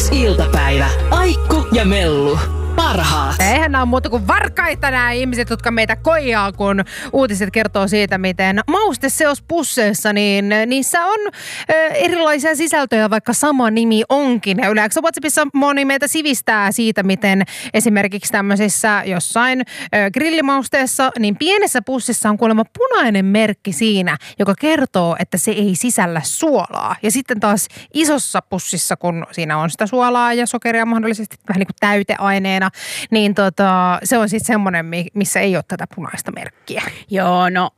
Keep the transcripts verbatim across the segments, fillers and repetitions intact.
iltapäivä. Aikku ja Mellu. Parhaat. Eihän nämä ole muuta kuin varkaita nämä ihmiset, jotka meitä koijaa, kun uutiset kertoo siitä, miten mausteseospusseissa, niin niissä on ö, erilaisia sisältöjä, vaikka sama nimi onkin. Ja yleensä WhatsAppissa moni meitä sivistää siitä, miten esimerkiksi tämmöisissä jossain ö, grillimausteessa, niin pienessä pussissa on kuulemma punainen merkki siinä, joka kertoo, että se ei sisällä suolaa. Ja sitten taas isossa pussissa, kun siinä on sitä suolaa ja sokeria mahdollisesti vähän niin kuin täyteaineena, niin tota, se on sitten semmoinen, missä ei ole tätä punaista merkkiä. Joo, no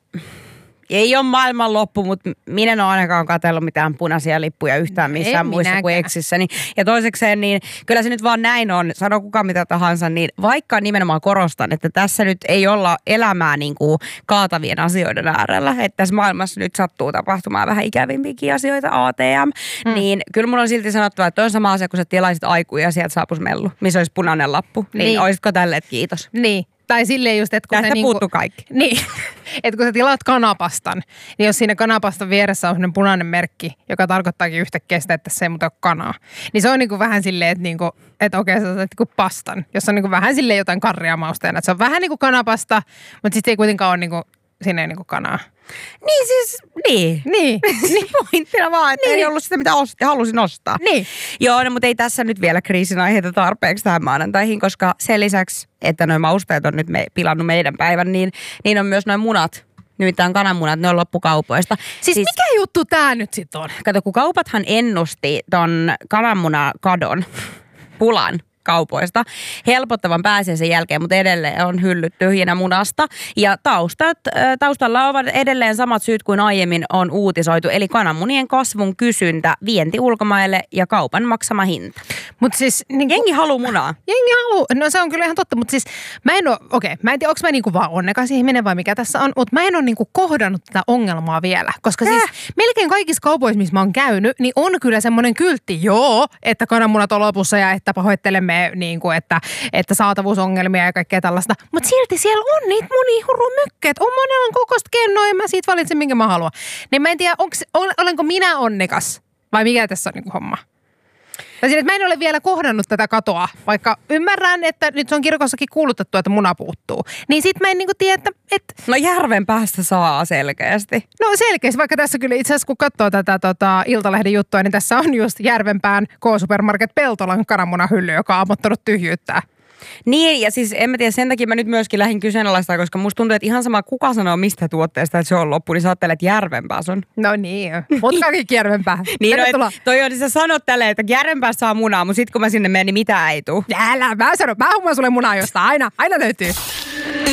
ei ole maailman loppu, mutta minä en ole ainakaan katsellut mitään punaisia lippuja yhtään missään muissa minäkään. Kuin Eksissä. Ja toisekseen, niin kyllä se nyt vaan näin on, sano kuka mitä tahansa, niin vaikka nimenomaan korostan, että tässä nyt ei olla elämää niin kuin kaatavien asioiden äärellä, että tässä maailmassa nyt sattuu tapahtumaan vähän ikävimpiäkin asioita, A T M, mm. niin kyllä mun on silti sanottava, että on sama asia, kun sä tilaisit aikuja ja sieltä saapuisi mellu, missä olisi punainen lappu, niin, niin. Olisitko tälle, että kiitos? Niin. Tai silleen just, että kun tästä se puuttuu niinku, kaikki. Niin, että kun sä tilaat kanapastan, niin jos siinä kanapastan vieressä on sellainen punainen merkki, joka tarkoittaakin yhtäkkiä sitä, että se ei muuta ole kanaa, niin se on niinku vähän silleen, että, niinku, että okei, sä saat niinku pastan, jossa on niinku vähän silleen jotain karria mausteena. Että se on vähän niinku kanapasta, mutta sitten ei kuitenkaan ole niinku, siinä ei niinku kanaa. Niin siis, niin. Niin. niin pointtina vaan, että niin. Ei ollut sitä, mitä osti, halusin ostaa. Niin. Joo, no, mutta ei tässä nyt vielä kriisin aiheita tarpeeksi tähän maanantaihin, koska sen lisäksi, että nuo mausteet on nyt me, pilannut meidän päivän, niin, niin on myös nuo munat. Nimittäin kananmunat, ne on loppukaupoista. Siis, siis mikä juttu tää nyt sit on? Kato, kun kaupathan ennusti ton kananmunakadon, pulan kaupoista helpottavan pääsiäisen jälkeen, mutta edelleen on hyllyt tyhjänä munasta. Ja taustat, taustalla ovat edelleen samat syyt kuin aiemmin on uutisoitu, eli kananmunien kasvun kysyntä, vienti ulkomaille ja kaupan maksama hinta. Mut siis, niin jengi kun, haluu munaa. Jengi haluu, no se on kyllä ihan totta, mutta siis mä en ole, okei, mä en tiedä, onko mä niinku vaan onnekas ihminen vai mikä tässä on, mutta mä en ole niinku kohdannut tätä ongelmaa vielä, koska äh. siis melkein kaikissa kaupoissa, missä mä oon käynyt, niin on kyllä semmoinen kyltti, joo, että kananmunat on lopussa ja että pahoittelemme niin kuin, että, että saatavuusongelmia ja kaikkea tällaista. Mutta silti siellä on niitä munia hurumykkeet. On monella kokoista kennoa ja mä siitä valitsen, minkä mä haluan. Niin mä en tiedä, onks, olenko minä onnekas vai mikä tässä on niin kuin homma. Tai siinä, että mä en ole vielä kohdannut tätä katoa, vaikka ymmärrän, että nyt se on kirkossakin kuulutettu, että muna puuttuu. Niin sit mä en niinku tiedä, että... että no järven päästä saa selkeästi. No selkeästi, vaikka tässä kyllä itse asiassa kun katsoo tätä tota, Iltalehden juttua, niin tässä on just Järvenpään K-Supermarket Peltolan kananmunahylly, joka on ammottanut tyhjyyttää. Niin, ja siis en mä tiedä, sen takia mä nyt myöskin lähdin kyseenalaistaa, koska musta tuntuu, että ihan sama kuka sanoo mistä tuotteesta, että se on loppu, niin sä ajattelet, että Järvenpääs on. No niin, mutkakin Järvenpää. Niin, no, et, toi on, niin sä sanot tälleen, että Järvenpäässä saa munaa, mutta sit kun mä sinne menen, niin mitään ei tuu. Älä, mä sanon, mä hummaan sulle munaa jostain, aina, aina löytyy.